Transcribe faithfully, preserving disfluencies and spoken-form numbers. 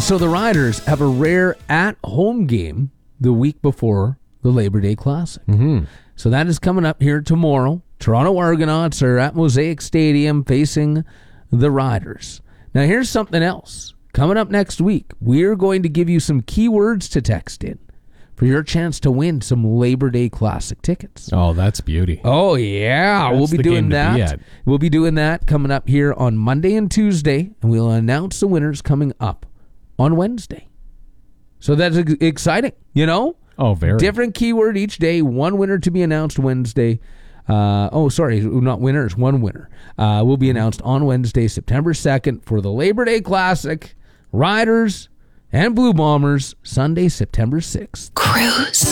So the Riders have a rare at-home game the week before the Labor Day Classic. Mm-hmm. So that is coming up here tomorrow. Toronto Argonauts are at Mosaic Stadium facing the Riders. Now here's something else. Coming up next week, we're going to give you some keywords to text in for your chance to win some Labor Day Classic tickets. Oh, that's beauty. Oh, yeah. That's we'll be the doing game to be that. at. We'll be doing that coming up here on Monday and Tuesday, and we'll announce the winners coming up on Wednesday. So that's ex- exciting, you know? Oh, very. Different keyword each day, one winner to be announced Wednesday. Uh, oh, sorry, not winners, one winner. Uh, will be announced on Wednesday, September second for the Labor Day Classic, Riders and Blue Bombers, Sunday, September sixth. Cruise.